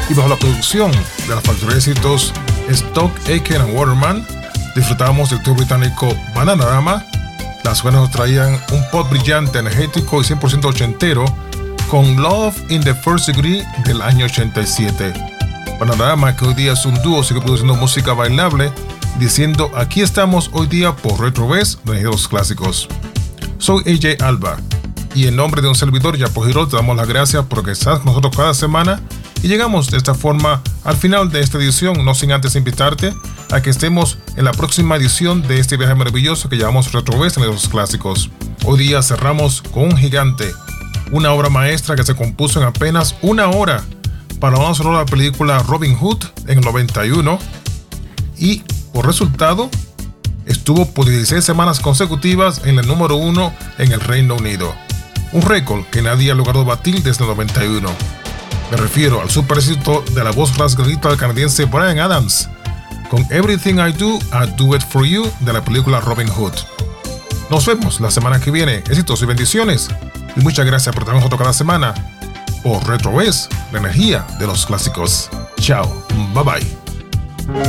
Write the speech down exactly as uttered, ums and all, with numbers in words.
Y bajo la producción de la factoría de éxitos Stock, Aitken and Waterman, disfrutábamos del tour británico Bananarama. Las buenas nos traían un pop brillante, energético y cien por ciento ochentero con Love in the First Degree del año ochenta y siete. Bananarama, que hoy día es un dúo, sigue produciendo música bailable, diciendo aquí estamos hoy día por RetroWest, de los clásicos. Soy A J Alba y en nombre de un servidor, Yapo Girol, te damos las gracias porque estás con nosotros cada semana y llegamos de esta forma al final de esta edición, no sin antes invitarte a que estemos en la próxima edición de este viaje maravilloso que llamamos RetroWest en los clásicos. Hoy día cerramos con un gigante, una obra maestra que se compuso en apenas una hora para una sola película Robin Hood en el noventa y uno y por resultado estuvo por dieciséis semanas consecutivas en el número uno en el Reino Unido, un récord que nadie ha logrado batir desde el noventa y uno. Me refiero al super éxito de la voz rasgadita del canadiense Bryan Adams con Everything I Do, I Do It For You de la película Robin Hood. Nos vemos la semana que viene, éxitos y bendiciones y muchas gracias por estar con nosotros cada semana por RetroWest, la energía de los clásicos. Chao, bye bye.